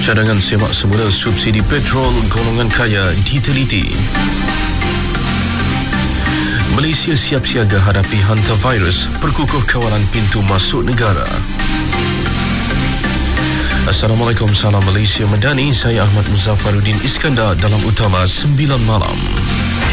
Cadangan semak semula subsidi petrol golongan kaya diteliti. Malaysia siap siaga hadapi hantar virus, perkukuh kawalan pintu masuk negara. Assalamualaikum, salam Malaysia Madani. Saya Ahmad Muzaffaruddin Iskandar dalam Utama 9 Malam.